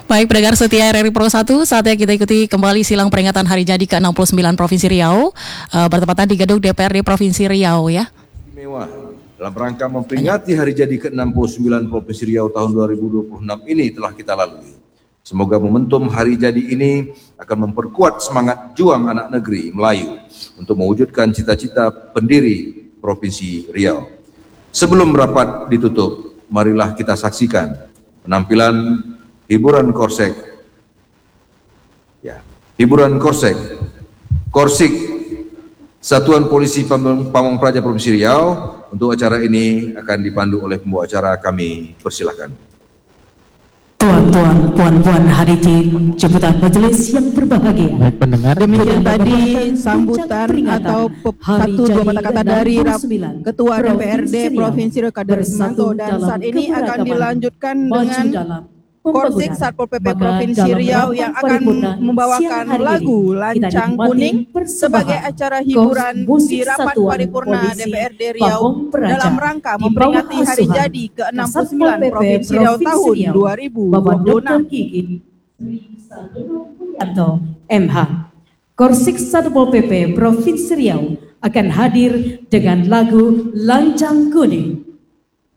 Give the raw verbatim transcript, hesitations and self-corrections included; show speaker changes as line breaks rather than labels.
Baik, pendengar setia R R I Pro satu, saatnya kita ikuti kembali silang peringatan Hari Jadi ke enam puluh sembilan Provinsi Riau, uh, bertepatan di gedung D P R D Provinsi Riau ya.
Istimewa dalam rangka memperingati Hari Jadi ke enam puluh sembilan Provinsi Riau tahun dua ribu dua puluh enam ini telah kita lalui. Semoga momentum Hari Jadi ini akan memperkuat semangat juang anak negeri Melayu untuk mewujudkan cita-cita pendiri Provinsi Riau. Sebelum rapat ditutup, marilah kita saksikan penampilan hiburan korsek, ya, hiburan korsek, korsik Satuan Polisi Pamong Praja Provinsi Riau. Untuk acara ini akan dipandu oleh pembawa acara, kami persilahkan.
Tuan-tuan, puan-puan hadirin jemputan majelis yang berbahagia.
Baik pendengar,
demikian tadi sambutan atau satu dua patah kata dari Ketua D P R D Provinsi Riau Kader Manto, dan saat ini akan dilanjutkan dengan Korsik Satpol P P Provinsi Riau yang akan membawakan lagu Lancang Kuning sebagai acara hiburan di rapat paripurna D P R D Riau dalam rangka memperingati Hari Jadi ke enam puluh sembilan Provinsi Riau tahun dua ribu dua puluh enam.
Atau M H Korsik Satpol P P Provinsi Riau akan hadir dengan lagu Lancang Kuning.